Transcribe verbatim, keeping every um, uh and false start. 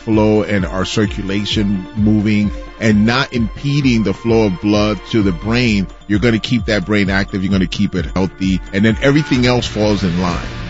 flow and our circulation moving and not impeding the flow of blood to the brain, you're going to keep that brain active. You're going to keep it healthy, and then everything else falls in line.